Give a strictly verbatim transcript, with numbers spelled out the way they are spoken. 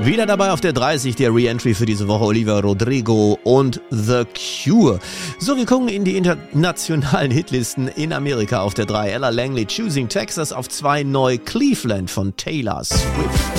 Wieder dabei auf der dreißig, der Re-Entry für diese Woche, Olivia Rodrigo und The Cure. So, wir gucken in die internationalen Hitlisten. In Amerika auf der drei, Ella Langley, Choosing Texas, auf zwei neu, Cleveland von Taylor Swift.